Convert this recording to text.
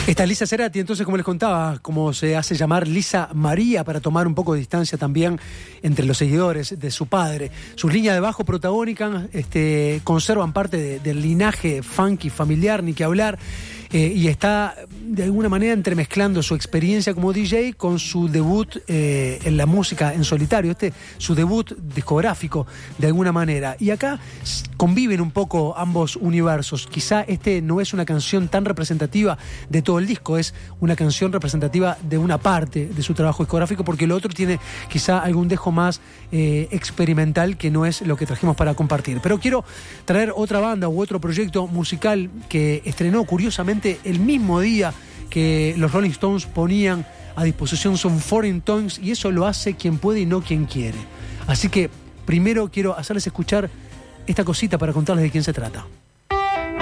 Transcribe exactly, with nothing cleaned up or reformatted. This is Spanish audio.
Esta es Lisa Cerati, entonces, como les contaba, como se hace llamar Lisa María, para tomar un poco de distancia también entre los seguidores de su padre. Sus líneas de bajo protagónicas este, conservan parte de, del linaje funky familiar, ni que hablar, eh, y está de alguna manera entremezclando su experiencia como D J con su debut eh, en la música en solitario, este su debut discográfico de alguna manera. Y acá conviven un poco ambos universos. Quizá este no es una canción tan representativa de todo el disco, es una canción representativa de una parte de su trabajo discográfico, porque lo otro tiene quizá algún dejo más eh, experimental, que no es lo que trajimos para compartir. Pero quiero traer otra banda u otro proyecto musical que estrenó curiosamente el mismo día que los Rolling Stones ponían a disposición son Foreign Tongues, y eso lo hace quien puede y no quien quiere. Así que primero quiero hacerles escuchar esta cosita para contarles de quién se trata.